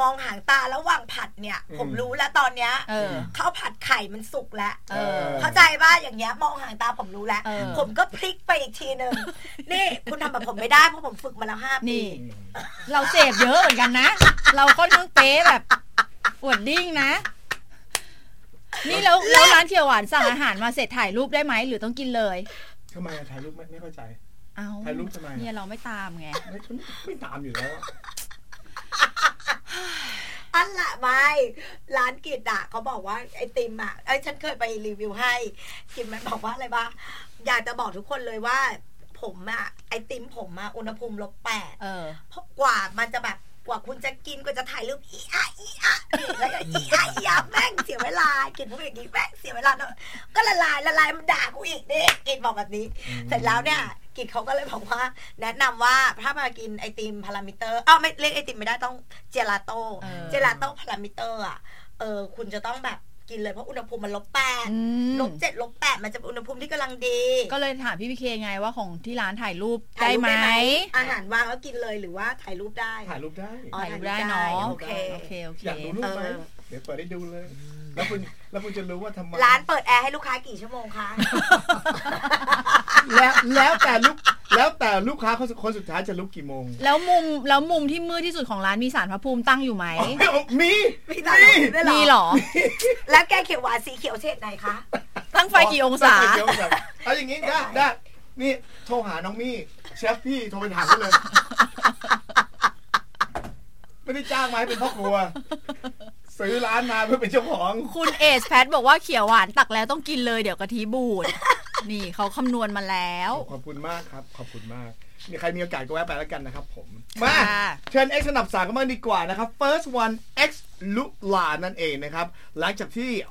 มองหางตาระหว่างผัดเนี่ยผมรู้แล้วตอนเนี้ยข้าวผัดไข่มันสุกแล้วเข้าใจป่ะอย่างเงี้ยมองหางตาผมรู้แล้วผมก็พลิกไปอีกทีนึงนี่คุณทำแบบผมไม่ได้เพราะผมฝึกมาแล้ว5 ปีเราเสพเยอะเหมือนกันนะเราก็ต้องเป๊ะแบบอวดดิ้งนะนี่แล้วร้านเขียวหวานสั่งอาหารมาเสร็จถ่ายรูปได้ไหมหรือต้องกินเลยทำไมถ่ายรูปไม่เข้าใจถ่ายรูปทำไมเนี่ยเราไม่ตามไงไม่ตามอยู่แล้วอันละไม่ร้านกิจอ่ะเขาบอกว่าไอติมอ่ะฉันเคยไปรีวิวให้กิจมันบอกว่าอะไรบ้างอยากจะบอกทุกคนเลยว่าผมอ่ะไอติมผมอ่ะอุณหภูมิ-8เพราะกว่ามันจะแบบกว่าคุณจะกินกว่าจะถ่ายรูปอีอะแล้วก็อีอะแม่งเสียเวลากินพวกอย่างนี้แม่งเสียเวลาก็ละลายมันด่ากูอีกดิกินบอกแบบนี้เสร็จแล้วเนี่ยกิจเขาก็เลยบอกว่าแนะนำว่าถ้ามากินไอติมพารามิเตอร์ไม่เรียกไอติมไม่ได้ต้องเจลาโต้พารามิเตอร์อ่ะคุณจะต้องแบบกินเลยเพราะอุณหภูมิมัน-8 -7 -8มันจะเป็นอุณหภูมิที่กำลังดีก็เลยถามพี่พีเคไงว่าของที่ร้านถ่ายรูปได้ไหมอาหารวางแล้วกินเลยหรือว่าถ่ายรูปได้ถ่ายรูปได้เนาะโอเคอยากดูรูปไหมเดี๋ยวเปิดให้ดูเลยแล้วคุณจะรู้ว่าทำไมร้านเปิดแอร์ให้ลูกค้ากี่ชั่วโมงคะแล้วแต่ลูกค้าคนสุดท้ายจะลุกกี่โมงแล้วมุมที่มืดที่สุดของร้านมีศาลพระภูมิตั้งอยู่ไหมมีหรอแล้วแกงเขียวหวานสีเขียวเฉดไหนคะตั้งไฟกี่องศาเอาอย่างงี้ได้นี่โทรหาน้องมี่เชฟพี่โทรไปถามได้เลยไม่ได้จ้างมาให้เป็นพ่อครัวซื้อร้านมาเพื่อเป็นเจ้าของคุณเอสแพทบอกว่าเขียวหวานตักแล้วต้องกินเลยเดี๋ยวกะทิบูดนี่เขาคำนวณมาแล้วขอบคุณมากครับขอบคุณมากมีใครมีโอกาสก็แวะไปแล้วกันนะครับผมมาเชิญ X สนับสนุนกันมาดีกว่านะครับ First One X ลุลานั่นเองนะครับหลังจากที่